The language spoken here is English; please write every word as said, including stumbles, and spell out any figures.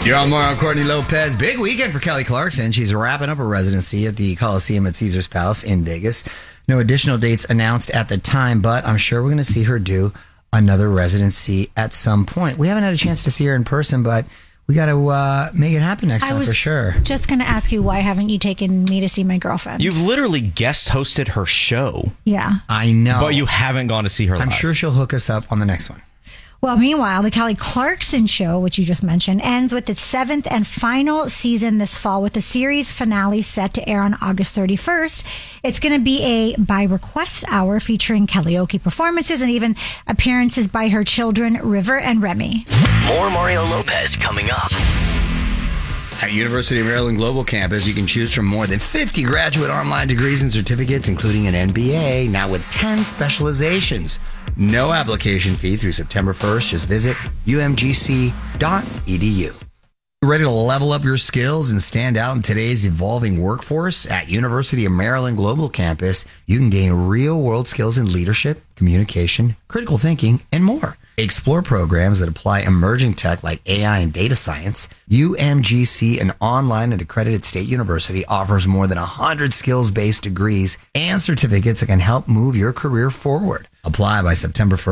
You're on more on Courtney Lopez. Big weekend for Kelly Clarkson. She's wrapping up her residency at the Coliseum at Caesars Palace in Vegas. No additional dates announced at the time, but I'm sure we're going to see her do another residency at some point. We haven't had a chance to see her in person, but we got to uh, make it happen next I time was for sure. Just going to ask you, why haven't you taken me to see my girlfriend? You've literally guest hosted her show. Yeah. I know. But you haven't gone to see her live. I'm sure she'll hook us up on the next one. Well, meanwhile, the Kelly Clarkson show, which you just mentioned, ends with its seventh and final season this fall, with the series finale set to air on August thirty-first. It's going to be a by request hour featuring karaoke performances and even appearances by her children, River and Remy. More Mario Lopez coming up. At University of Maryland Global Campus, you can choose from more than fifty graduate online degrees and certificates, including an M B A, now with ten specializations. No application fee through September first. Just visit u m g c dot e d u. Ready to level up your skills and stand out in today's evolving workforce? At University of Maryland Global Campus, you can gain real-world skills in leadership, communication, critical thinking, and more. Explore programs that apply emerging tech like A I and data science. U M G C, an online and accredited state university, offers more than one hundred skills-based degrees and certificates that can help move your career forward. Apply by September first.